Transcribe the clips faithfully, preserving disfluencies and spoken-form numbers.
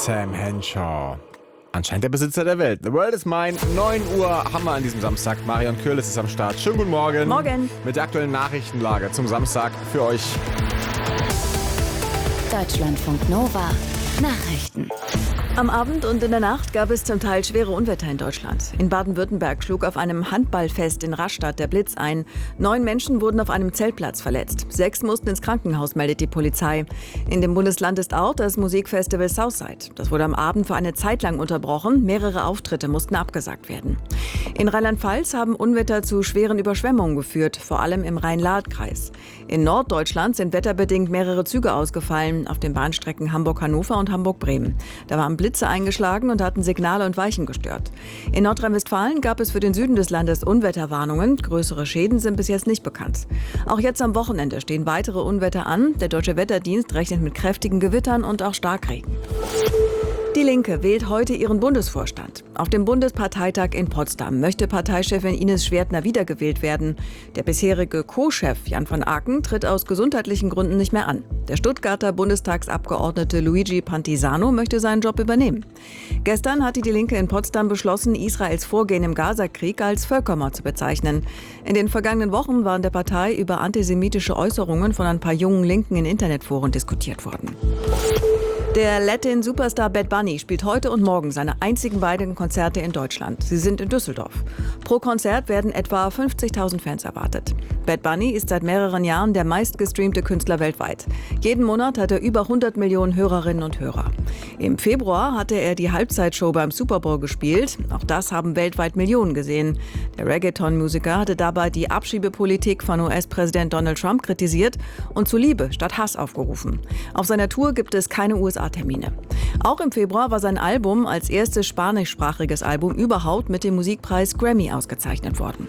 Sam Henshaw. Anscheinend der Besitzer der Welt. The World is Mine. neun Uhr haben wir an diesem Samstag. Marion Kürles ist am Start. Schönen guten Morgen. Morgen. Mit der aktuellen Nachrichtenlage zum Samstag für euch. Deutschlandfunk Nova. Nachrichten. Am Abend und in der Nacht gab es zum Teil schwere Unwetter in Deutschland. In Baden-Württemberg schlug auf einem Handballfest in Rastatt der Blitz ein. Neun Menschen wurden auf einem Zeltplatz verletzt. Sechs mussten ins Krankenhaus, meldet die Polizei. In dem Bundesland ist auch das Musikfestival Southside. Das wurde am Abend für eine Zeit lang unterbrochen. Mehrere Auftritte mussten abgesagt werden. In Rheinland-Pfalz haben Unwetter zu schweren Überschwemmungen geführt, vor allem im Rhein-Lahn-Kreis. In Norddeutschland sind wetterbedingt mehrere Züge ausgefallen, auf den Bahnstrecken Hamburg-Hannover und Hamburg-Bremen. Da waren Blitze eingeschlagen und hatten Signale und Weichen gestört. In Nordrhein-Westfalen gab es für den Süden des Landes Unwetterwarnungen. Größere Schäden sind bis jetzt nicht bekannt. Auch jetzt am Wochenende stehen weitere Unwetter an. Der Deutsche Wetterdienst rechnet mit kräftigen Gewittern und auch Starkregen. Die Linke wählt heute ihren Bundesvorstand. Auf dem Bundesparteitag in Potsdam möchte Parteichefin Ines Schwertner wiedergewählt werden. Der bisherige Co-Chef Jan van Aken tritt aus gesundheitlichen Gründen nicht mehr an. Der Stuttgarter Bundestagsabgeordnete Luigi Pantisano möchte seinen Job übernehmen. Gestern hatte die Linke in Potsdam beschlossen, Israels Vorgehen im Gazakrieg als Völkermord zu bezeichnen. In den vergangenen Wochen waren der Partei über antisemitische Äußerungen von ein paar jungen Linken in Internetforen diskutiert worden. Der Latin-Superstar Bad Bunny spielt heute und morgen seine einzigen beiden Konzerte in Deutschland. Sie sind in Düsseldorf. Pro Konzert werden etwa fünfzigtausend Fans erwartet. Bad Bunny ist seit mehreren Jahren der meistgestreamte Künstler weltweit. Jeden Monat hat er über hundert Millionen Hörerinnen und Hörer. Im Februar hatte er die Halbzeitshow beim Super Bowl gespielt. Auch das haben weltweit Millionen gesehen. Der Reggaeton-Musiker hatte dabei die Abschiebepolitik von U S-Präsident Donald Trump kritisiert und zu Liebe statt Hass aufgerufen. Auf seiner Tour gibt es keine U S A-Termine. Auch im Februar war sein Album als erstes spanischsprachiges Album überhaupt mit dem Musikpreis Grammy ausgezeichnet worden.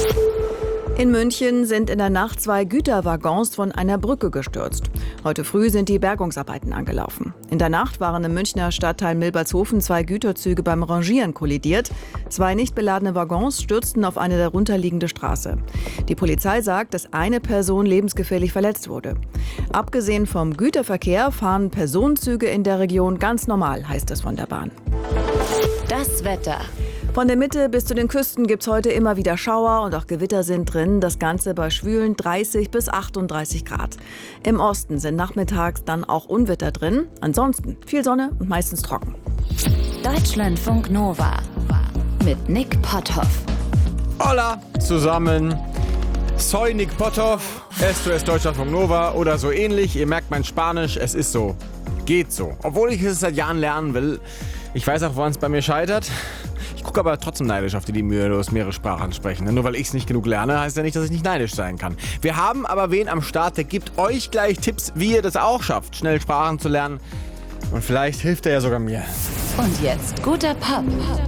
In München sind in der Nacht zwei Güterwaggons von einer Brücke gestürzt. Heute früh sind die Bergungsarbeiten angelaufen. In der Nacht waren im Münchner Stadtteil Milbertshofen zwei Güterzüge beim Rangieren kollidiert. Zwei nicht beladene Waggons stürzten auf eine darunterliegende Straße. Die Polizei sagt, dass eine Person lebensgefährlich verletzt wurde. Abgesehen vom Güterverkehr fahren Personenzüge in der Region ganz normal, heißt es von der Bahn. Das Wetter. Von der Mitte bis zu den Küsten gibt's heute immer wieder Schauer und auch Gewitter sind drin. Das Ganze bei schwülen dreißig bis achtunddreißig Grad. Im Osten sind nachmittags dann auch Unwetter drin. Ansonsten viel Sonne und meistens trocken. Deutschlandfunk Nova mit Nick Potthoff. Hola zusammen. Soy Nick Potthoff. Esto es Deutschlandfunk Nova oder so ähnlich. Ihr merkt mein Spanisch, es ist so. Geht so. Obwohl ich es seit Jahren lernen will. Ich weiß auch, woran es bei mir scheitert. Ich gucke aber trotzdem neidisch auf die, die mühelos mehrere Sprachen sprechen. Nur weil ich es nicht genug lerne, heißt ja nicht, dass ich nicht neidisch sein kann. Wir haben aber wen am Start, der gibt euch gleich Tipps, wie ihr das auch schafft, schnell Sprachen zu lernen. Und vielleicht hilft er ja sogar mir. Und jetzt guter Pop.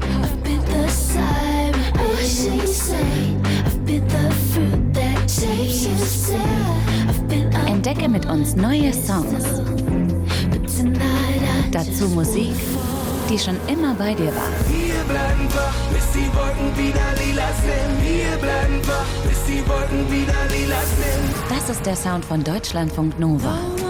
Entdecke mit uns neue Songs. Dazu Musik, die schon immer bei dir war. Wir bleiben wach, bis die Wolken wieder lila sind. Wir bleiben wach, bis die Wolken wieder lila sind. Das ist der Sound von Deutschlandfunk Nova.